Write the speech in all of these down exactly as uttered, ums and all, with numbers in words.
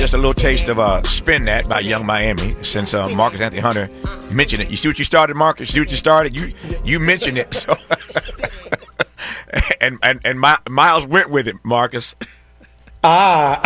just a little taste of uh, Spin That by Young Miami, since uh, Marcus Anthony Hunter mentioned it. You see what you started, Marcus? You see what you started? You you mentioned it. So and and, and My, Miles went with it, Marcus. Ah.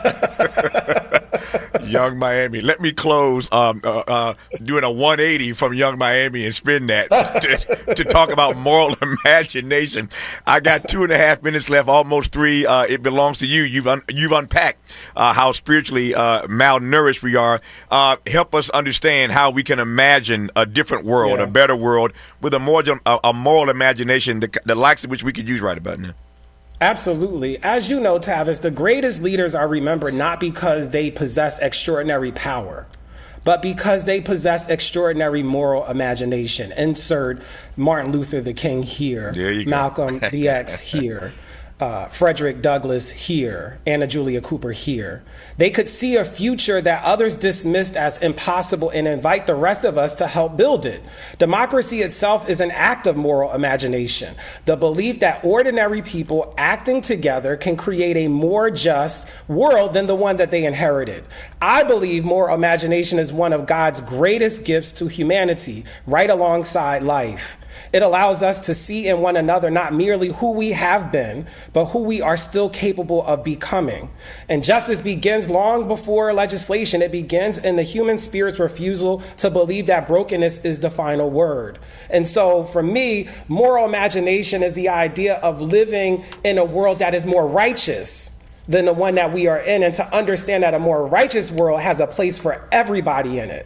Young Miami. Let me close um, uh, uh, doing a one eighty from Young Miami and Spin That to, to talk about moral imagination. I got two and a half minutes left, almost three. Uh, it belongs to you. You've un- you've unpacked uh, how spiritually uh, malnourished we are. Uh, help us understand how we can imagine a different world, yeah. a better world, with a more a, a moral imagination, the, the likes of which we could use right about now. Absolutely. As you know, Tavis, the greatest leaders are remembered not because they possess extraordinary power, but because they possess extraordinary moral imagination. Insert Martin Luther the King here, There you go. Malcolm the X here, uh, Frederick Douglass here, Anna Julia Cooper here. They could see a future that others dismissed as impossible and invite the rest of us to help build it. Democracy itself is an act of moral imagination. The belief that ordinary people acting together can create a more just world than the one that they inherited. I believe moral imagination is one of God's greatest gifts to humanity, right alongside life. It allows us to see in one another not merely who we have been, but who we are still capable of becoming. And justice begins long before legislation. It begins in the human spirit's refusal to believe that brokenness is the final word. And so for me, moral imagination is the idea of living in a world that is more righteous than the one that we are in, and to understand that a more righteous world has a place for everybody in it.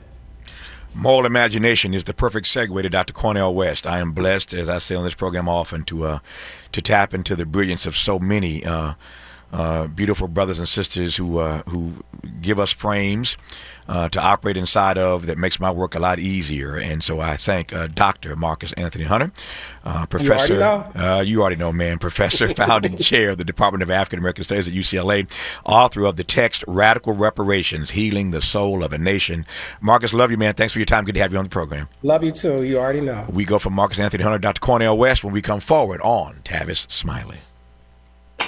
Moral imagination is the perfect segue to Doctor Cornel West. I am blessed, as I say on this program often, to uh, to tap into the brilliance of so many uh, uh, beautiful brothers and sisters who uh, who give us frames uh, to operate inside of that makes my work a lot easier. And so I thank uh, Doctor Marcus Anthony Hunter, uh, Professor. You already know, uh, you already know man, Professor, founding chair of the Department of African American Studies at U C L A, author of the text Radical Reparations, Healing the Soul of a Nation. Marcus, love you, man. Thanks for your time. Good to have you on the program. Love you too. You already know. We go from Marcus Anthony Hunter, Doctor Cornel West, when we come forward on Tavis Smiley.